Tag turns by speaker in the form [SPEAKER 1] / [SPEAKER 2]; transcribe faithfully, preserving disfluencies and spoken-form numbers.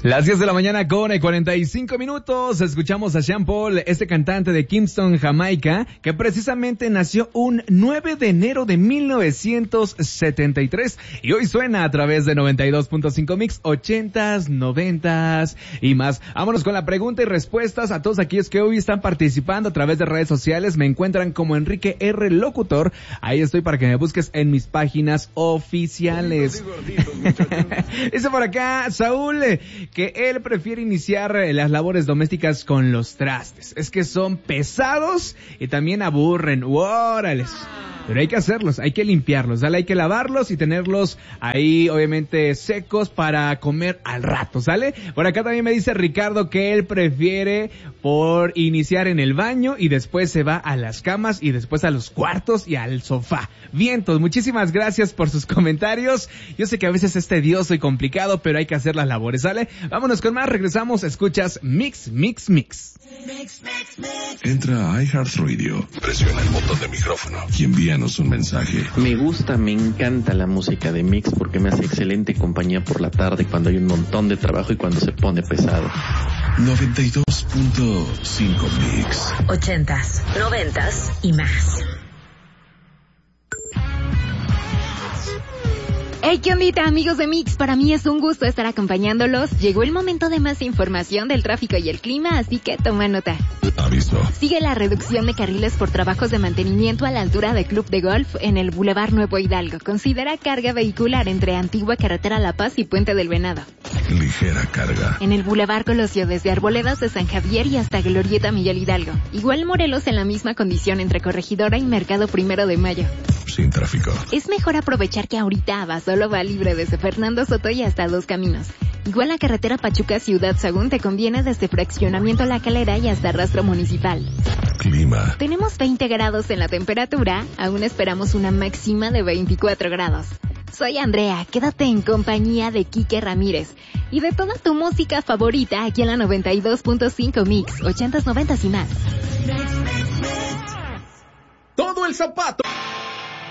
[SPEAKER 1] Las diez de la mañana con cuarenta y cinco minutos, escuchamos a Sean Paul, este cantante de Kingston, Jamaica, que precisamente nació un nueve de enero de mil novecientos setenta y tres y hoy suena a través de noventa y dos punto cinco Mix, ochentas, noventas y más. Vámonos con la pregunta y respuestas a todos aquellos que hoy están participando a través de redes sociales. Me encuentran como Enrique R. Locutor, ahí estoy para que me busques en mis páginas oficiales. Dice por acá Saúl que él prefiere iniciar las labores domésticas con los trastes. Es que son pesados y también aburren. ¡Órales! Pero hay que hacerlos, hay que limpiarlos, ¿sale? Hay que lavarlos y tenerlos ahí, obviamente, secos para comer al rato, ¿sale? Por acá también me dice Ricardo que él prefiere por iniciar en el baño y después se va a las camas y después a los cuartos y al sofá. Vientos, muchísimas gracias por sus comentarios. Yo sé que a veces es tedioso y complicado, pero hay que hacer las labores, ¿sale? Vámonos con más, regresamos, escuchas Mix, Mix, Mix.
[SPEAKER 2] Mix, mix, mix. Entra a iHeartRadio, presiona el botón de micrófono y envíanos un mensaje.
[SPEAKER 3] Me gusta, me encanta la música de Mix porque me hace excelente compañía por la tarde cuando hay un montón de trabajo y cuando se pone pesado.
[SPEAKER 2] noventa y dos punto cinco Mix.
[SPEAKER 4] Ochentas, noventas y más.
[SPEAKER 5] Hey, ¿qué ondita, amigos de Mix? Para mí es un gusto estar acompañándolos. Llegó el momento de más información del tráfico y el clima, así que toma nota.
[SPEAKER 2] Aviso.
[SPEAKER 5] Sigue la reducción de carriles por trabajos de mantenimiento a la altura de Club de Golf en el Boulevard Nuevo Hidalgo. Considera carga vehicular entre Antigua Carretera La Paz y Puente del Venado.
[SPEAKER 2] Ligera carga.
[SPEAKER 5] En el Boulevard Colosio desde Arboledas de San Javier y hasta Glorieta Miguel Hidalgo. Igual Morelos en la misma condición entre Corregidora y Mercado Primero de Mayo.
[SPEAKER 2] Sin tráfico.
[SPEAKER 5] Es mejor aprovechar que ahorita Abasolo va libre desde Fernando Soto y hasta Dos Caminos. Igual la carretera Pachuca Ciudad Sagún te conviene desde Fraccionamiento La Calera y hasta Rastro Municipal.
[SPEAKER 2] Clima.
[SPEAKER 5] Tenemos veinte grados en la temperatura, aún esperamos una máxima de veinticuatro grados. Soy Andrea, quédate en compañía de Quique Ramírez y de toda tu música favorita aquí en la noventa y dos punto cinco Mix, ochentas, noventas y más.
[SPEAKER 6] Todo el zapato